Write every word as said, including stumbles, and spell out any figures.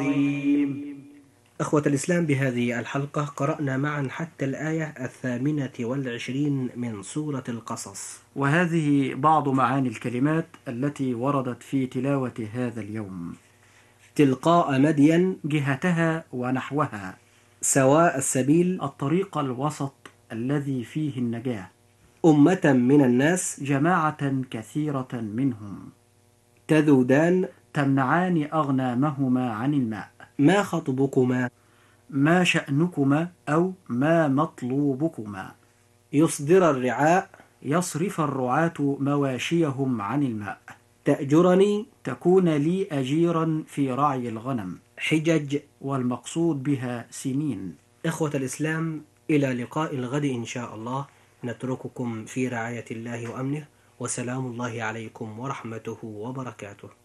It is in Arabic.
أخوة الإسلام، بهذه الحلقة قرأنا معا حتى الآية الثامنة والعشرين من سورة القصص، وهذه بعض معاني الكلمات التي وردت في تلاوة هذا اليوم: تلقاء مدين، جهتها ونحوها، سواء السبيل، الطريق الوسط الذي فيه النجاة، أمة من الناس، جماعة كثيرة منهم، تذودان، تمنعان أغنامهما عن الماء، ما خطبكما، ما شأنكما أو ما مطلوبكما، يصدر الرعاء، يصرف الرعاة مواشيهم عن الماء، تأجرني، تكون لي أجيرا في رعي الغنم، حجج، والمقصود بها سنين. إخوة الإسلام، إلى لقاء الغد إن شاء الله، نترككم في رعاية الله وأمنه، وسلام الله عليكم ورحمته وبركاته.